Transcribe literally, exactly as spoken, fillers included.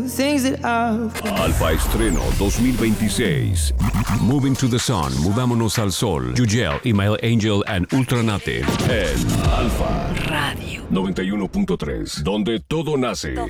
Things that I've... Alfa Estreno dos mil veintiséis. Moving to the Sun, Mudámonos al Sol. Yugel, Email Angel and Ultranate. En Alfa Radio noventa y uno punto tres, donde todo nace.